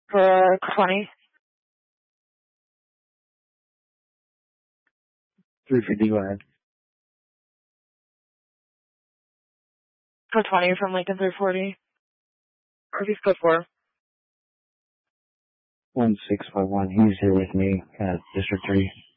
For 20. 350, go ahead. For 20 from Lincoln 340. Or if he's code 4. 1651, he's here with me at District 3.